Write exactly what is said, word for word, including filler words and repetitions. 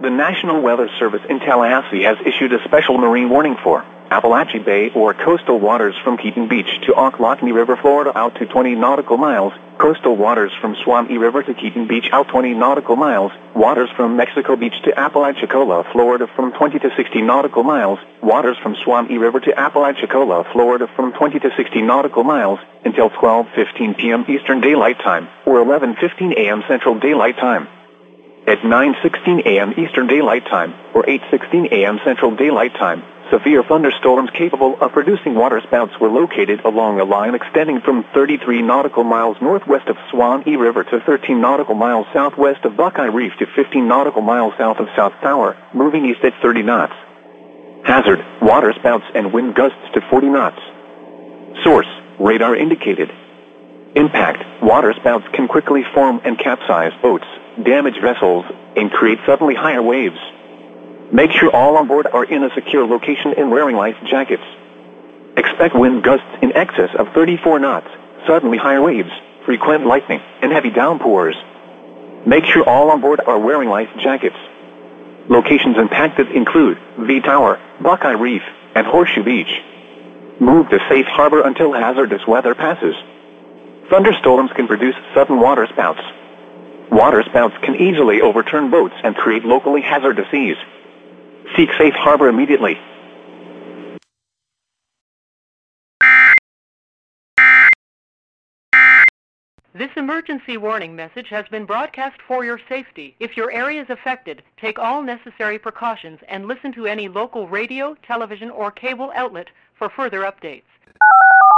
The National Weather Service in Tallahassee has issued a special marine warning for Appalachia Bay or coastal waters from Keaton Beach to Ocklawahamie River, Florida out to twenty nautical miles, coastal waters from Suwannee River to Keaton Beach out twenty nautical miles, waters from Mexico Beach to Apalachicola, Florida from twenty to sixty nautical miles, waters from Suwannee River to Apalachicola, Florida from twenty to sixty nautical miles, until twelve fifteen p.m. Eastern Daylight Time, or eleven fifteen a.m. Central Daylight Time. At nine sixteen a.m. Eastern Daylight Time, or eight sixteen a.m. Central Daylight Time, severe thunderstorms capable of producing waterspouts were located along a line extending from thirty-three nautical miles northwest of Suwannee River to thirteen nautical miles southwest of Buckeye Reef to fifteen nautical miles south of South Tower, moving east at thirty knots. Hazard, waterspouts and wind gusts to forty knots. Source, radar indicated. Impact, waterspouts can quickly form and capsize boats, damage vessels, and create suddenly higher waves. Make sure all on board are in a secure location and wearing life jackets. Expect wind gusts in excess of thirty-four knots, suddenly higher waves, frequent lightning, and heavy downpours. Make sure all on board are wearing life jackets. Locations impacted include V Tower, Buckeye Reef, and Horseshoe Beach. Move to safe harbor until hazardous weather passes. Thunderstorms can produce sudden waterspouts. Waterspouts can easily overturn boats and create locally hazardous seas. Seek safe harbor immediately. This emergency warning message has been broadcast for your safety. If your area is affected, take all necessary precautions and listen to any local radio, television, or cable outlet for further updates.